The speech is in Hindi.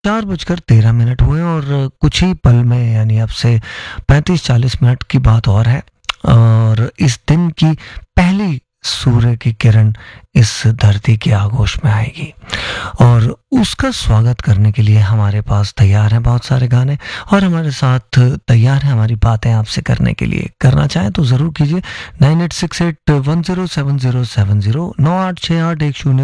4:13 हुए और कुछ ही पल में यानी अब से 35-40 मिनट की बात और है और इस दिन की पहली सूर्य की किरण इस धरती की आगोश में आएगी और उसका स्वागत करने के लिए हमारे पास तैयार हैं बहुत सारे गाने और हमारे साथ तैयार हैं हमारी बातें आपसे करने के लिए। करना चाहें तो ज़रूर कीजिए 9868107070 986810